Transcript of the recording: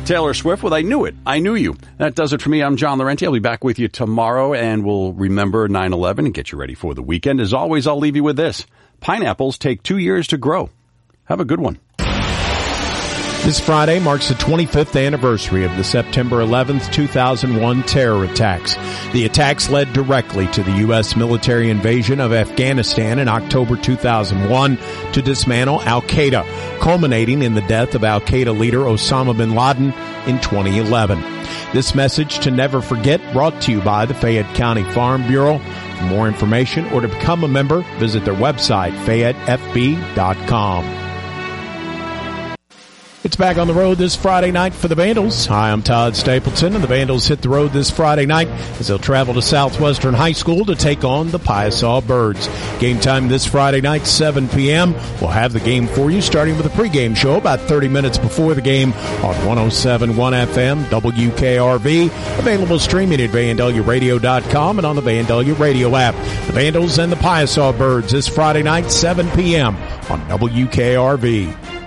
Taylor Swift with I Knew It, I Knew You. That does it for me. I'm John Laurenti. I'll be back with you tomorrow, and we'll remember 9/11 and get you ready for the weekend. As always, I'll leave you with this. Pineapples take 2 years to grow. Have a good one. This Friday marks the 25th anniversary of the September 11th, 2001 terror attacks. The attacks led directly to the U.S. military invasion of Afghanistan in October 2001 to dismantle al-Qaeda, culminating in the death of al-Qaeda leader Osama bin Laden in 2011. This message to never forget brought to you by the Fayette County Farm Bureau. For more information or to become a member, visit their website, FayetteFB.com. It's back on the road this Friday night for the Vandals. Hi, I'm Todd Stapleton, and the Vandals hit the road this Friday night as they'll travel to Southwestern High School to take on the Piasaw Birds. Game time this Friday night, 7 p.m. We'll have the game for you starting with a pregame show about 30 minutes before the game on 107.1 FM WKRV. Available streaming at VandelliaRadio.com and on the Vandalia Radio app. The Vandals and the Piasaw Birds this Friday night, 7 p.m. on WKRV.